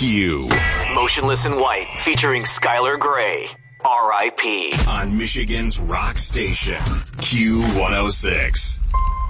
Q. Motionless in White, featuring Skylar Grey. R.I.P. On Michigan's rock station, Q106.